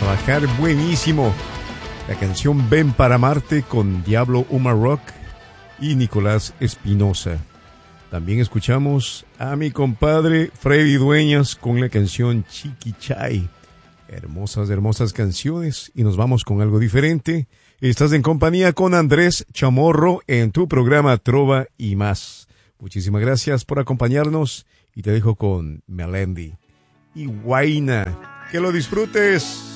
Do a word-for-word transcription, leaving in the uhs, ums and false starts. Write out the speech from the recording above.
trabajar buenísimo. La canción Ven para Marte con Diablo Uma Rock y Nicolás Espinosa. También escuchamos a mi compadre Freddy Dueñas con la canción Chiquichay. Hermosas, hermosas canciones. Y nos vamos con algo diferente. Estás en compañía con Andrés Chamorro en tu programa Trova y Más. Muchísimas gracias por acompañarnos y te dejo con Melendi y Huayna. ¡Que lo disfrutes!